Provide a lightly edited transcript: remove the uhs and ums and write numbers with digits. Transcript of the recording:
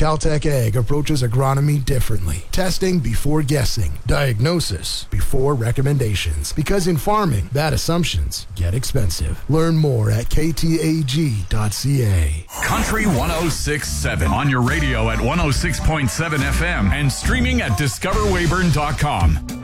Caltech Ag approaches agronomy differently. Testing before guessing. Diagnosis before recommendations. Because in farming, bad assumptions get expensive. Learn more at ktag.ca. Country 106.7 on your radio at 106.7 FM and streaming at discoverwayburn.com.